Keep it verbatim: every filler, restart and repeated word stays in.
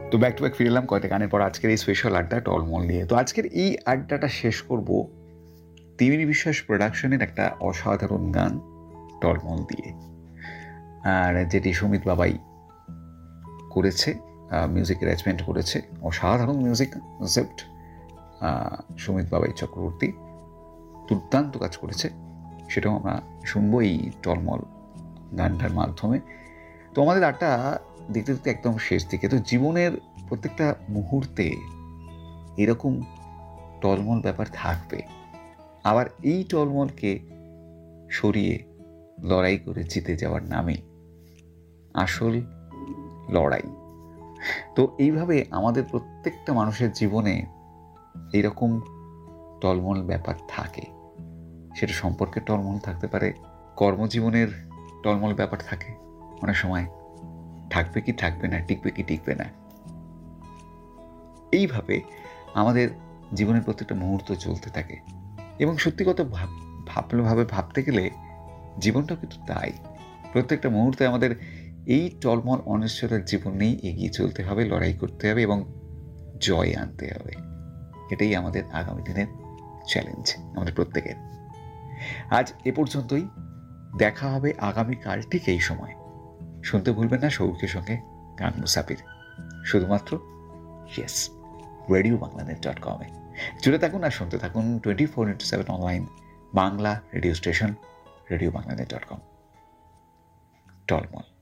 তো back to back ফিরে এলাম কয়েকটা গানের পর আজকের এই স্পেশাল আড্ডা টলমল নিয়ে। তো আজকের এই আড্ডাটা শেষ করব তিমির বিশ্বাস প্রোডাকশনের একটা অসাধারণ গান টলমল দিয়ে, আর যেটি সুমিত বাবাই করেছে, মিউজিক অ্যারেঞ্জমেন্ট করেছে। অসাধারণ মিউজিক কনসেপ্ট, সুমিত বাবাই চক্রবর্তী দুর্দান্ত কাজ করেছে। সেটাও আমরা শুনবো এই টলমল গানটার মাধ্যমে। তো আমাদের আড্ডা দেখতে দেখতে একদম শেষ দিকে। তো জীবনের প্রত্যেকটা মুহূর্তে এরকম টলমল ব্যাপার থাকবে, আবার এই টলমলকে সরিয়ে লড়াই করে জিতে যাওয়ার নামে আসল লড়াই। তো এইভাবে আমাদের প্রত্যেকটা মানুষের জীবনে এইরকম টলমল ব্যাপার থাকে। সেটা সম্পর্কের টলমল থাকতে পারে, কর্মজীবনের টলমল ব্যাপার থাকে, অনেক সময় থাকবে কি থাকবে না, টিকবে কি টিকবে না। এইভাবে আমাদের জীবনের প্রত্যেকটা মুহূর্ত চলতে থাকে, এবং সত্যি কথা ভাব ভাবলোভাবে ভাবতে গেলে জীবনটাও কিন্তু তাই। প্রত্যেকটা মুহূর্তে আমাদের এই টলমল অনিশ্চয়তার জীবন নিয়েই এগিয়ে চলতে হবে, লড়াই করতে হবে এবং জয় আনতে হবে। এটাই আমাদের আগামী দিনের চ্যালেঞ্জ, আমাদের প্রত্যেকের। আজ এ পর্যন্তই, দেখা হবে আগামীকাল ঠিক এই সময়। শুনতে ভুলবেন না সৌভিকের সঙ্গে গান মুসাফির, শুধুমাত্র ইয়েস রেডিও বাংলানেট ডট কমে। জুড়ে থাকুন আর শুনতে থাকুন twenty four into seven online Bangla radio station radio বাংলানেট dot com. টলমল।